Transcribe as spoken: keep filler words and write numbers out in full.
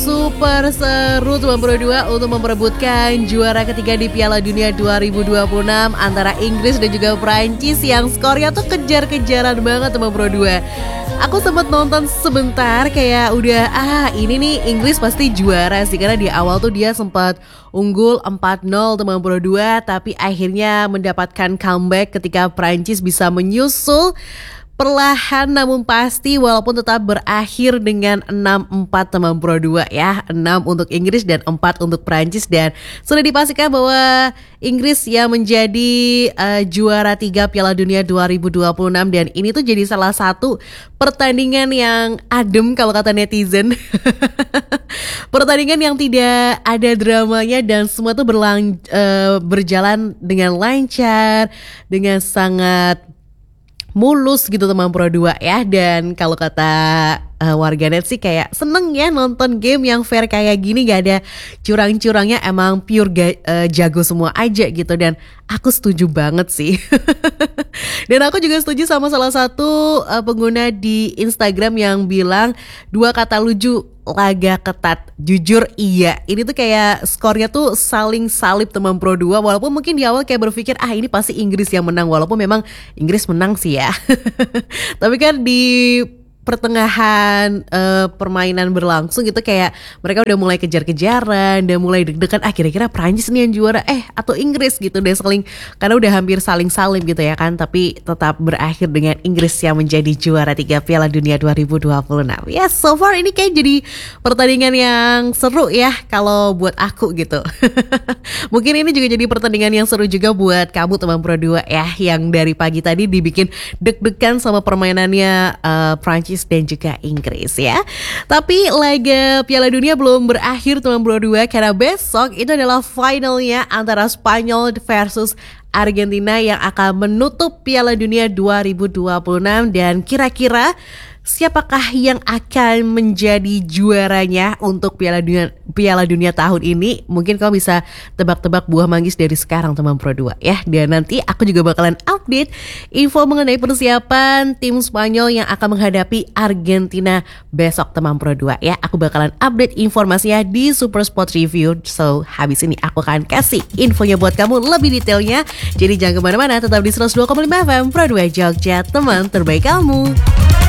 super seru teman Pro dua untuk memperebutkan juara ketiga di Piala Dunia dua ribu dua puluh enam antara Inggris dan juga Prancis yang skornya tuh kejar-kejaran banget teman Pro dua. Aku sempat nonton sebentar kayak udah ah ini nih Inggris pasti juara sih, karena di awal tuh dia sempat unggul empat nol teman Pro dua, tapi akhirnya mendapatkan comeback ketika Prancis bisa menyusul perlahan namun pasti, walaupun tetap berakhir dengan enam empat teman Pro dua ya. enam untuk Inggris dan empat untuk Prancis, dan sudah dipastikan bahwa Inggris yang menjadi uh, juara tiga Piala Dunia dua ribu dua puluh enam, dan ini tuh jadi salah satu pertandingan yang adem kalau kata netizen. Pertandingan yang tidak ada dramanya dan semua tuh berlang, uh, berjalan dengan lancar, dengan sangat mulus gitu teman Pro dua ya. Dan kalau kata uh, warganet sih kayak seneng ya nonton game yang fair kayak gini, gak ada curang-curangnya, emang pure ga, uh, jago semua aja gitu. Dan aku setuju banget sih. Dan aku juga setuju sama salah satu uh, pengguna di Instagram yang bilang dua kata lucu, laga ketat, jujur iya. Ini tuh kayak skornya tuh saling salib teman Pro dua, walaupun mungkin di awal kayak berpikir ah ini pasti Inggris yang menang, walaupun memang Inggris menang sih ya. Tapi kan di pertengahan uh, permainan berlangsung gitu kayak mereka udah mulai kejar-kejaran, udah mulai deg-degan, ah kira-kira Prancis nih yang juara eh atau Inggris gitu deh, saling, karena udah hampir saling salim gitu ya kan. Tapi tetap berakhir dengan Inggris yang menjadi juara tiga Piala Dunia dua ribu dua puluh enam. Ya yes, so far ini kayak jadi pertandingan yang seru ya kalau buat aku gitu. Mungkin ini juga jadi pertandingan yang seru juga buat kamu teman Pro dua ya, yang dari pagi tadi dibikin deg-degan sama permainannya uh, Prancis dan juga Inggris ya. Tapi laga Piala Dunia belum berakhir teman Pro dua, karena besok itu adalah finalnya antara Spanyol versus Argentina yang akan menutup Piala Dunia dua ribu dua puluh enam. Dan kira-kira siapakah yang akan menjadi juaranya untuk Piala Dunia Piala Dunia tahun ini? Mungkin kamu bisa tebak-tebak buah manggis dari sekarang teman Pro dua ya. Dan nanti aku juga bakalan update info mengenai persiapan tim Spanyol yang akan menghadapi Argentina besok teman Pro dua ya. Aku bakalan update informasinya di Super Sport Review. So habis ini aku akan kasih infonya buat kamu lebih detailnya. Jadi jangan kemana-mana, tetap di seratus dua koma lima F M Pro dua Jogja, teman terbaik kamu.